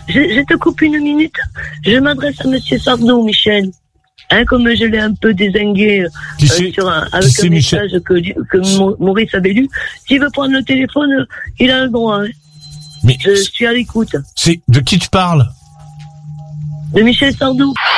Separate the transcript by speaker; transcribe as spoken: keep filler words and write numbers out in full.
Speaker 1: je, je te coupe une minute. Je m'adresse à Monsieur Sardou, Michel. Hein, comme je l'ai un peu dézingué euh, sur un, avec un message que, que Maurice avait lu. S'il veut prendre le téléphone, il a le droit. Hein.
Speaker 2: Mais
Speaker 1: je suis à l'écoute.
Speaker 2: C'est de qui tu parles?
Speaker 1: De Michel Sardou.